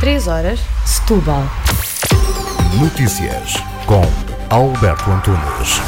3 horas, Setúbal. Notícias com Alberto Antunes.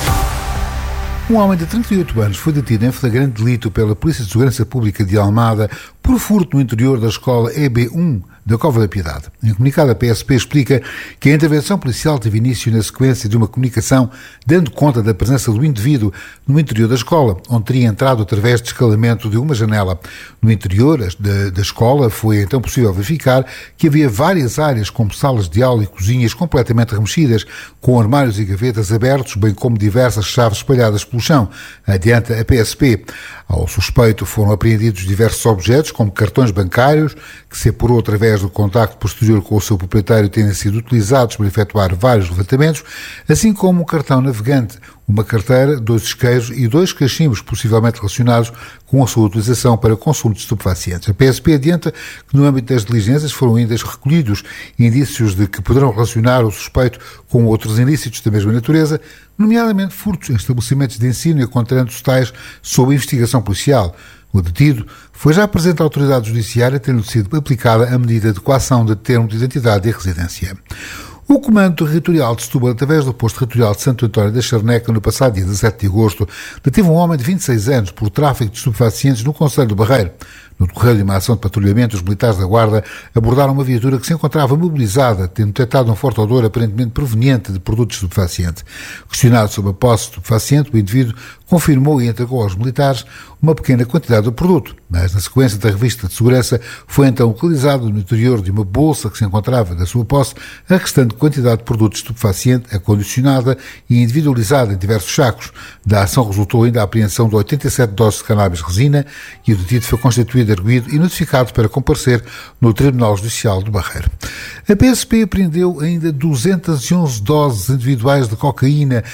Um homem de 38 anos foi detido em flagrante delito pela Polícia de Segurança Pública de Almada por furto no interior da escola EB1 da Cova da Piedade. Em comunicado, a PSP explica que a intervenção policial teve início na sequência de uma comunicação dando conta da presença do indivíduo no interior da escola, onde teria entrado através de escalamento de uma janela. No interior da escola foi então possível verificar que havia várias áreas como salas de aula e cozinhas completamente remexidas, com armários e gavetas abertos, bem como diversas chaves espalhadas pelo chão. Adianta a PSP. Ao suspeito foram apreendidos diversos objetos, como cartões bancários, que se apurou através do contacto posterior com o seu proprietário terem sido utilizados para efetuar vários levantamentos, assim como um cartão navegante, uma carteira, 2 isqueiros e 2 cachimbos possivelmente relacionados com a sua utilização para consumo de estupefacientes. A PSP adianta que no âmbito das diligências foram ainda recolhidos indícios de que poderão relacionar o suspeito com outros ilícitos da mesma natureza, nomeadamente furtos em estabelecimentos de ensino e encontrando-se tais sob investigação policial. O detido foi já apresentado à autoridade judiciária, tendo sido aplicada a medida de coação de termo de identidade e residência. O Comando Territorial de Setúbal, através do Posto Territorial de Santo António da Charneca, no passado dia 17 de agosto, deteve um homem de 26 anos por tráfico de estupefacientes no concelho do Barreiro. No decorrer de uma ação de patrulhamento, os militares da Guarda abordaram uma viatura que se encontrava mobilizada, tendo detectado um forte odor aparentemente proveniente de produto estupefaciente. Questionado sobre a posse de estupefaciente, o indivíduo confirmou e entregou aos militares uma pequena quantidade do produto, mas na sequência da revista de segurança foi então localizado no interior de uma bolsa que se encontrava da sua posse a restante quantidade de produto estupefaciente acondicionada e individualizada em diversos sacos. Da ação resultou ainda a apreensão de 87 doses de cannabis resina e o detido foi constituído, arguido e notificado para comparecer no Tribunal Judicial do Barreiro. A PSP apreendeu ainda 211 doses individuais de cocaína,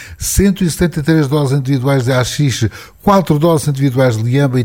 173 doses individuais de haxixe, 4 doses individuais de liamba e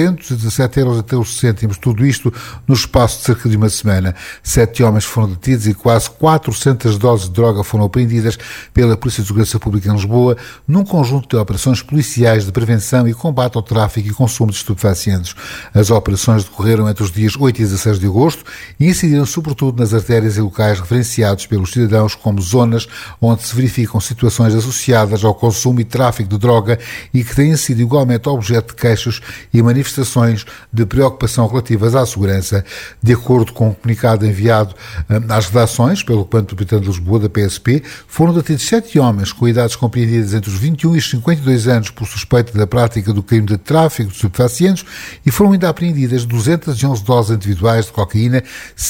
317,13 €, tudo isto no espaço de cerca de uma semana. 7 homens foram detidos e quase 400 doses de droga foram apreendidas pela Polícia de Segurança Pública em Lisboa, num conjunto de operações policiais de prevenção e combate ao tráfico e consumo de estupefacientes. As operações decorreram entre os dias 8 e 16 de agosto e incidiram sobretudo nas artérias e locais referenciados pelos cidadãos como zonas onde se verificam situações associadas ao consumo e tráfico de droga e que têm sido igualmente objeto de queixas e manifestações de preocupação relativas à segurança. De acordo com o comunicado enviado às redações pelo Comando Metropolitano de Lisboa da PSP, foram detidos 7 homens com idades compreendidas entre os 21 e os 52 anos por suspeita da prática do crime de tráfico de estupefacientes e foram ainda apreendidas 211 doses individuais de cocaína,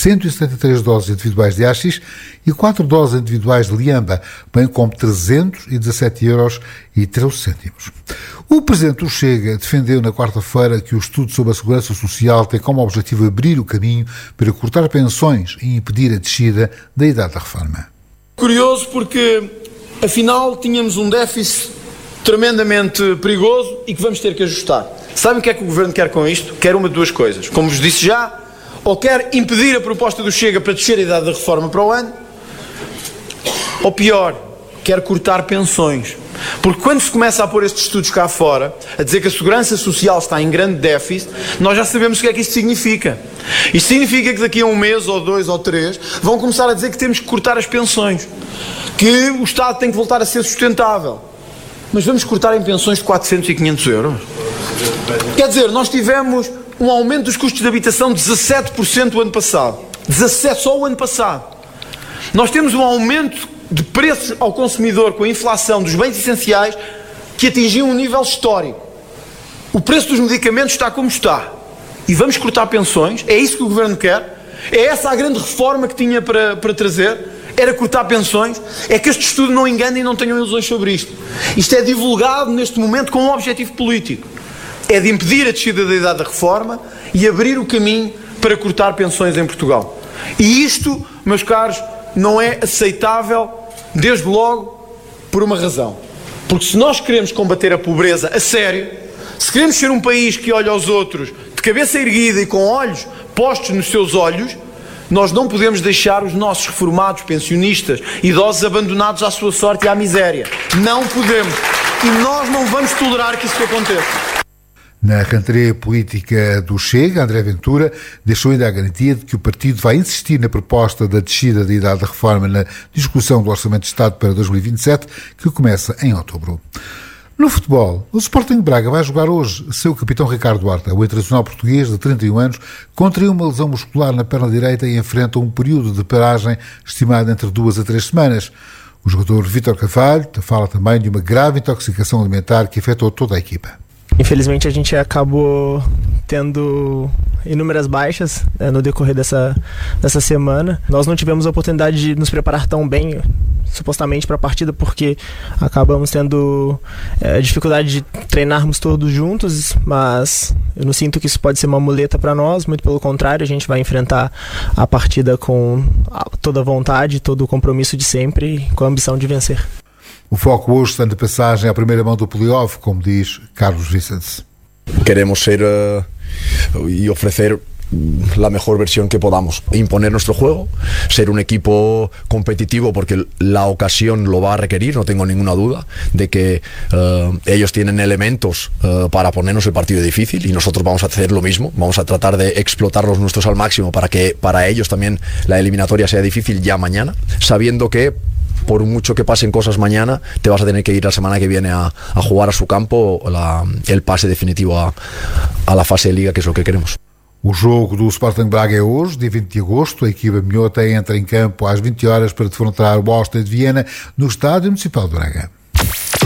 173 doses individuais de haxixe e 4 doses individuais de liamba, bem como 317,13 €. O Presidente do Chega defendeu na quarta-feira que o estudo sobre a segurança social tem como objetivo abrir o caminho para cortar pensões e impedir a descida da idade da reforma. Curioso porque, afinal, tínhamos um déficit tremendamente perigoso e que vamos ter que ajustar. Sabem o que é que o Governo quer com isto? Quer uma de duas coisas. Como vos disse já, ou quer impedir a proposta do Chega para descer a idade da reforma para o ano, ou pior, quer cortar pensões. Porque quando se começa a pôr estes estudos cá fora, a dizer que a segurança social está em grande déficit, nós já sabemos o que é que isto significa. Isto significa que daqui a um mês, ou 2, ou 3, vão começar a dizer que temos que cortar as pensões, que o Estado tem que voltar a ser sustentável. Mas vamos cortar em pensões de 400 e 500 €? Quer dizer, nós tivemos um aumento dos custos de habitação de 17% o ano passado. 17% só o ano passado. Nós temos um aumento de preço ao consumidor com a inflação dos bens essenciais que atingiu um nível histórico. O preço dos medicamentos está como está. E vamos cortar pensões? É isso que o Governo quer? É essa a grande reforma que tinha para trazer? Era cortar pensões? É que este estudo não engane e não tenham ilusões sobre isto. Isto é divulgado neste momento com um objetivo político. É de impedir a descida da idade da reforma e abrir o caminho para cortar pensões em Portugal. E isto, meus caros, não é aceitável, desde logo, por uma razão. Porque se nós queremos combater a pobreza a sério, se queremos ser um país que olha aos outros de cabeça erguida e com olhos postos nos seus olhos, nós não podemos deixar os nossos reformados, pensionistas, idosos abandonados à sua sorte e à miséria. Não podemos. E nós não vamos tolerar que isso aconteça. Na rentrée política do Chega, André Ventura deixou ainda a garantia de que o partido vai insistir na proposta da descida da idade da reforma na discussão do Orçamento de Estado para 2027, que começa em outubro. No futebol, o Sporting de Braga vai jogar hoje seu capitão Ricardo Horta, o internacional português de 31 anos, contraiu uma lesão muscular na perna direita e enfrenta um período de paragem estimado entre 2 a 3 semanas. O jogador Vítor Carvalho fala também de uma grave intoxicação alimentar que afetou toda a equipa. Infelizmente a gente acabou tendo inúmeras baixas no decorrer dessa semana. Nós não tivemos a oportunidade de nos preparar tão bem, supostamente, para a partida, porque acabamos tendo dificuldade de treinarmos todos juntos, mas eu não sinto que isso pode ser uma muleta para nós, muito pelo contrário, a gente vai enfrentar a partida com toda a vontade, todo o compromisso de sempre e com a ambição de vencer. O foco hoje está de passagem à primeira mão do playoff, como diz Carlos Vicente. Queremos ser y ofrecer la mejor versión que podamos, imponer nuestro juego, ser un equipo competitivo porque la ocasión lo va a requerir, no tengo ninguna duda de que ellos tienen elementos para ponernos el partido difícil y nosotros vamos a hacer lo mismo, vamos a tratar de explotar los nuestros al máximo para que para ellos también la eliminatoria sea difícil ya mañana, sabiendo que por mucho que pasen cosas mañana, te vas a tener que ir la semana que viene a jugar a su campo el pase definitivo a la fase de liga, que es lo que queremos. O jogo do Sporting Braga é hoje, dia 20 de agosto. A equipa minhota entra em campo às 20 horas para defrontar o Austria de Viena no Estádio Municipal de Braga.